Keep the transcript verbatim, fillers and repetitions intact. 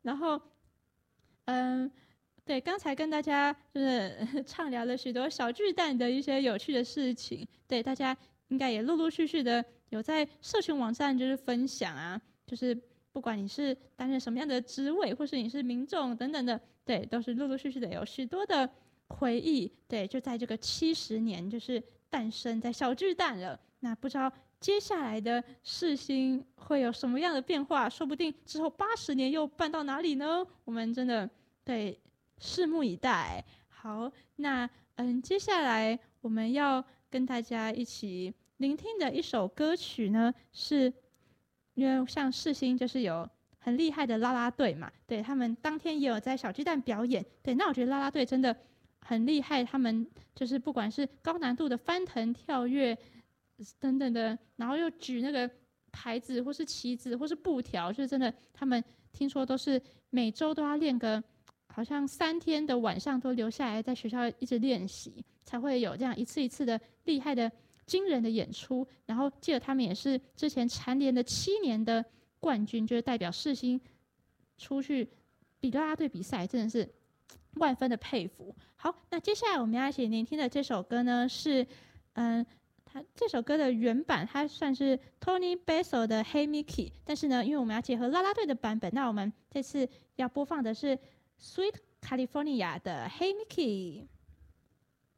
然后，嗯，对，刚才跟大家就是畅聊了许多小巨蛋的一些有趣的事情，对，大家应该也陆陆续续的有在社群网站就是分享啊，就是不管你是担任什么样的职位，或是你是民众等等的，对，都是陆陆续续的有许多的回忆，对，就在这个七十年就是诞生在小巨蛋了。那不知道接下来的世新会有什么样的变化？说不定之后八十年又办到哪里呢？我们真的对拭目以待。好，那嗯，接下来我们要跟大家一起聆听的一首歌曲呢，是因为像世新就是有很厉害的啦啦队嘛，对，他们当天也有在小巨蛋表演。对，那我觉得啦啦队真的很厉害，他们就是不管是高难度的翻腾、跳跃等等的，然后又举那个牌子或是旗子或是布条，就是真的，他们听说都是每周都要练个好像三天的晚上都留下来在学校一直练习，才会有这样一次一次的厉害的惊人的演出。然后记得他们也是之前蝉联了七年的冠军，就是代表世新出去比啦啦队比赛，真的是万分的佩服。好，那接下来我们要一起聆听的这首歌呢是嗯。它这首歌的原版，它算是 Tony Basil 的《Hey Mickey》，但是呢，因为我们要结合啦啦队的版本，那我们这次要播放的是 Sweet California 的《Hey Mickey》。